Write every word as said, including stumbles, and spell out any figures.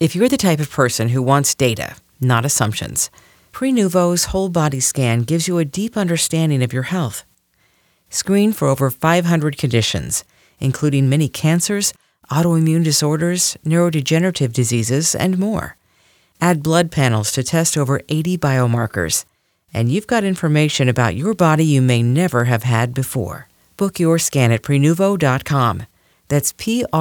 If you're the type of person who wants data, not assumptions, Prenuvo's whole body scan gives you a deep understanding of your health. Screen for over five hundred conditions, including many cancers, autoimmune disorders, neurodegenerative diseases, and more. Add blood panels to test over eighty biomarkers, and you've got information about your body you may never have had before. Book your scan at Prenuvo dot com. That's P R